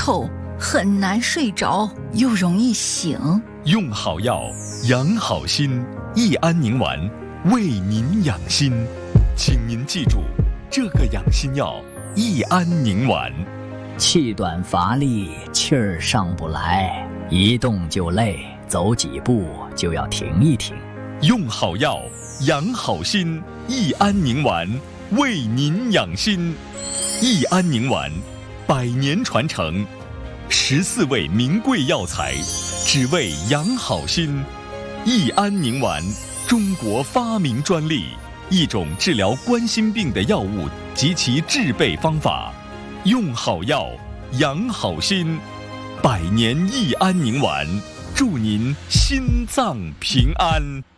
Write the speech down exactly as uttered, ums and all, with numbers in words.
后很难睡着，又容易醒。 用好药养好心，益安宁丸为您养心。请您记住这个养心药益安宁丸。 气短乏力，气儿上不来，一动就累，走几步就要停一停。 用好药养好心，益安宁丸为您养心。益安宁丸百年传承，十四味名贵药材，只为养好心。益安宁丸，中国发明专利，一种治疗冠心病的药物及其制备方法。用好药养好心，百年益安宁丸，祝您心脏平安。